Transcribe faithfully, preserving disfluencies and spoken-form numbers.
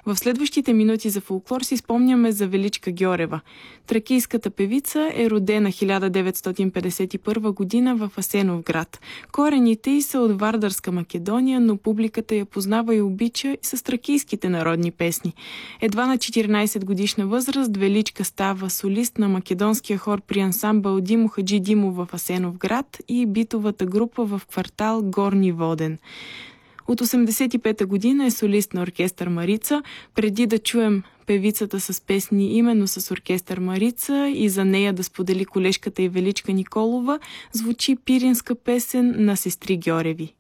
В следващите минути за фолклор си спомняме за Величка Гьорева. Тракийската певица е родена хиляда деветстотин петдесет и първа година в Асеновград. Корените й са от Вардарска Македония, но публиката я познава и обича и с тракийските народни песни. Едва на четиринайсет годишна възраст Величка става солист на македонския хор при ансамбъл Димо Хаджи Димо в Асеновград и битовата група в квартал Горни Воден. От осемдесет и пета година е солист на оркестър Марица. Преди да чуем певицата с песни именно с оркестър Марица и за нея да сподели колежката и Величка Николова, звучи пиринска песен на сестри Гьореви.